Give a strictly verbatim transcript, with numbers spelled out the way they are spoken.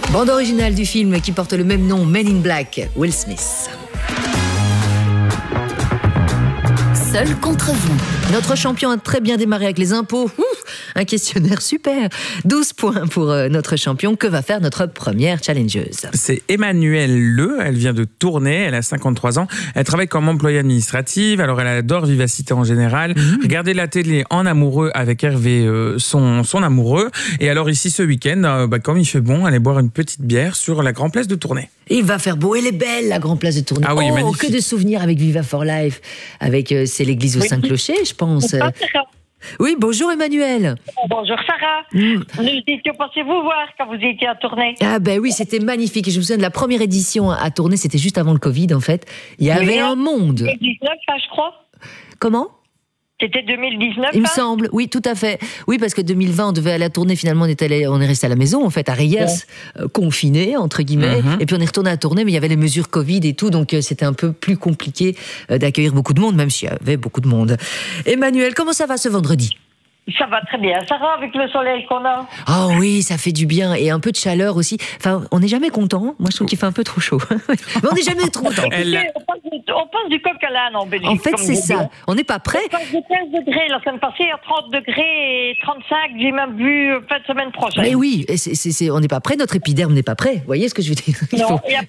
Bande originale du film qui porte le même nom, Men in Black, Will Smith. Seul contre vous. Notre champion a très bien démarré avec les impôts. Ouf, un questionnaire super. douze points pour euh, notre champion. Que va faire notre première challengeuse? C'est Emmanuelle Le. Elle vient de Tournai. Elle a cinquante-trois ans. Elle travaille comme employée administrative. Alors, elle adore Vivacité en général. Mmh. Regarder la télé en amoureux avec Hervé, euh, son, son amoureux. Et alors, ici, ce week-end, euh, bah, comme il fait bon, aller boire une petite bière sur la Grand Place de Tournai. Il va faire beau. Elle est belle, la Grand Place de Tournai. Ah oui, oh, magnifique. Que de souvenirs avec Viva for Life. Avec, euh, c'est l'église aux Oui. Saint-Clocher, je pense. Bonjour, Oui, bonjour Emmanuel. Bonjour Sarah. Mm. Nous étions passés vous voir quand vous étiez à Tournai. Ah ben oui, c'était magnifique. Et je me souviens de la première édition à Tournai, c'était juste avant le Covid en fait. Il y avait Oui, un monde. deux mille dix-neuf, ça, je crois. Comment ? C'était deux mille dix-neuf. Il me hein semble, oui, tout à fait. Oui, parce que deux mille vingt, on devait aller à la tournée, finalement, on est, allé, on est resté à la maison, en fait, à Reyes, ouais. euh, confiné, entre guillemets. Mm-hmm. Et puis on est retourné à la tournée, mais il y avait les mesures Covid et tout, donc euh, c'était un peu plus compliqué euh, d'accueillir beaucoup de monde, même s'il y avait beaucoup de monde. Emmanuel, comment ça va ce vendredi ? Ça va très bien. Sarah, avec le soleil qu'on a. Oh oui, ça fait du bien. Et un peu de chaleur aussi. Enfin, on n'est jamais content. Moi, je trouve qu'il fait un peu trop chaud. Mais on n'est jamais trop content. Elle... On, passe du, on passe du coq à l'âne en Belgique. En fait, c'est ça. On n'est pas prêt. On passe de quinze degrés la semaine passée à trente degrés et trente-cinq, j'ai même vu fin de semaine prochaine. Mais oui, c'est, c'est, c'est, on n'est pas prêt. Notre épiderme n'est pas prêt. Vous voyez ce que je veux dire ? Non, il faut...